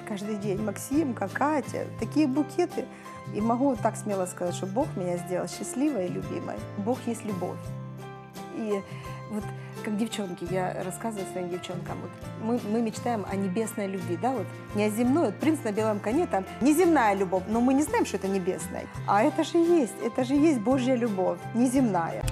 каждый день. Максимка, Катя, такие букеты. И могу так смело сказать, что Бог меня сделал счастливой и любимой. Бог есть любовь. И вот как девчонки, я рассказываю своим девчонкам, вот мы мечтаем о небесной любви, да, вот не о земной, вот принц на белом коне, там неземная любовь, но мы не знаем, что это небесная. А это же есть Божья любовь, неземная.